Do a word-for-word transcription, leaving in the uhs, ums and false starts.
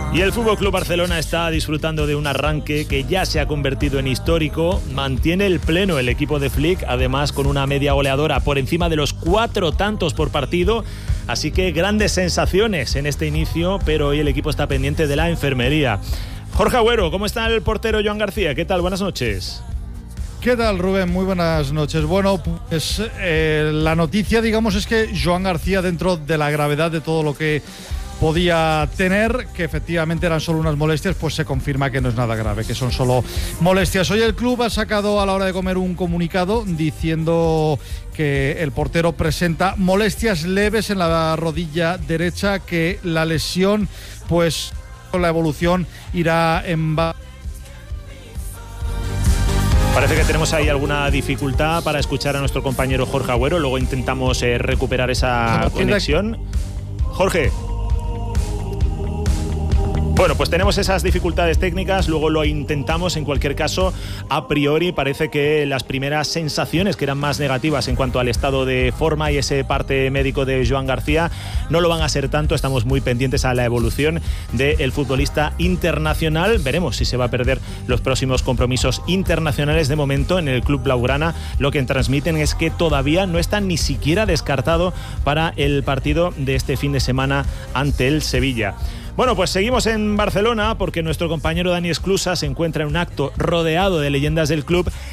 Y el F C Barcelona está disfrutando de un arranque que ya se ha convertido en histórico. Mantiene el pleno el equipo de Flick, además con una media goleadora por encima de los cuatro tantos por partido. Así que grandes sensaciones en este inicio, pero hoy el equipo está pendiente de la enfermería. Jorge Agüero, ¿cómo está el portero Joan García? ¿Qué tal? Buenas noches. ¿Qué tal, Rubén? Muy buenas noches. Bueno, pues eh, la noticia, digamos, es que Joan García, dentro de la gravedad de todo lo que podía tener, que efectivamente eran solo unas molestias, pues se confirma que no es nada grave, que son solo molestias. Hoy el club ha sacado a la hora de comer un comunicado diciendo que el portero presenta molestias leves en la rodilla derecha, que la lesión, pues con la evolución irá en... Parece que tenemos ahí alguna dificultad para escuchar a nuestro compañero Jorge Agüero, luego intentamos eh, recuperar esa conexión. Jorge. Bueno, pues tenemos esas dificultades técnicas, luego lo intentamos. En cualquier caso, a priori parece que las primeras sensaciones, que eran más negativas en cuanto al estado de forma y ese parte médico de Joan García, no lo van a ser tanto. Estamos muy pendientes a la evolución del futbolista internacional. Veremos si se va a perder los próximos compromisos internacionales. De momento, en el club blaugrana, lo que transmiten es que todavía no está ni siquiera descartado para el partido de este fin de semana ante el Sevilla. Bueno, pues seguimos en Barcelona porque nuestro compañero Dani Esclusa se encuentra en un acto rodeado de leyendas del club